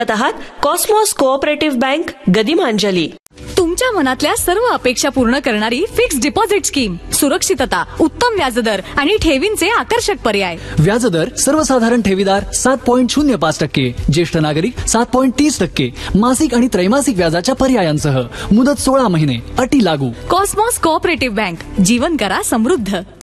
आहात Cosmos cooperative bank गदिमांजली. तुमच्या मनातल्या सर्व अपेक्षा पूर्ण करणारी फिक्स डिपॉझिट स्कीम. सुरक्षितता, उत्तम व्याजदर आणि ठेवींचे आकर्षक पर्याय. व्याजदर सर्वसाधारण ठेवीदार 7.05%, ज्येष्ठ नागरिक 7.30%, मासिक आणि त्रैमासिक व्याजाच्या पर्यायांसह मुदत 16 महिने. अटी लागू. Cosmos cooperative bank. जीवन करा समृद्ध.